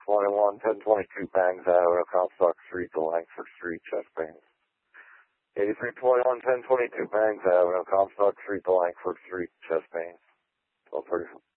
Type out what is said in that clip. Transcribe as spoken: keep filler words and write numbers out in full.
twenty-one, ten twenty-two Bangs Avenue, Comstock Street to Langford Street, chest pains. eighty-three twenty-one, ten twenty-two Bangs Avenue, Comstock Street to Langford Street, chest pains. twelve thirty-four.